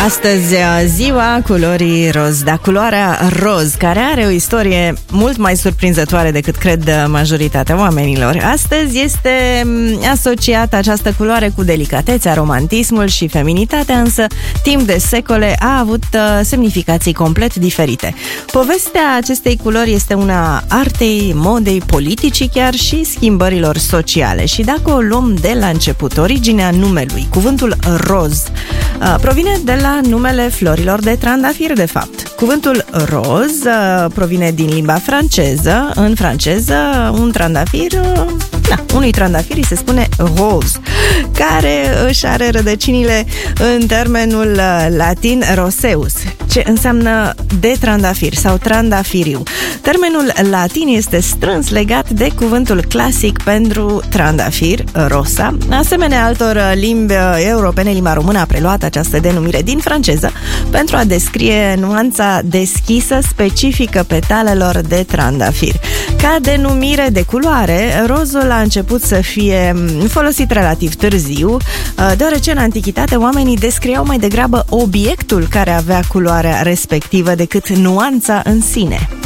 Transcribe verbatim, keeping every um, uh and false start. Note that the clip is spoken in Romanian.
Astăzi ziua culorii roz, dar culoarea roz, care are o istorie mult mai surprinzătoare decât cred majoritatea oamenilor. Astăzi este asociată această culoare cu delicatețea, romantismul și feminitatea, însă timp de secole a avut semnificații complet diferite. Povestea acestei culori este una artei, modei, politicii chiar și schimbărilor sociale. Și dacă o luăm de la început, originea numelui, cuvântul roz provine de la numele florilor de trandafir, de fapt. Cuvântul roz provine din limba franceză. În franceză, un trandafir, da, unui trandafir îi se spune rose, care își are rădăcinile în termenul latin roseus, ce înseamnă de trandafir sau trandafiriu. Termenul latin este strâns legat de cuvântul clasic pentru trandafir, rosa. Asemenea altor limbi europene, limba română a preluat această denumire din franceză pentru a descrie nuanța deschisă specifică petalelor de trandafir. Ca denumire de culoare, rozul a început să fie folosit relativ târziu, deoarece în antichitate oamenii descriau mai degrabă obiectul care avea culoarea respectivă decât nuanța în sine.